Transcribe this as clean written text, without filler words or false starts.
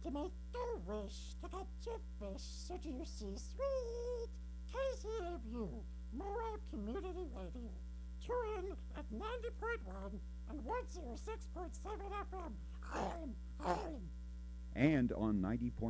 to make a wish to get your fish so juicy sweet. KZMU, Moab Community Radio. Tune in at 90.1 and 106.7 FM. And on 90.7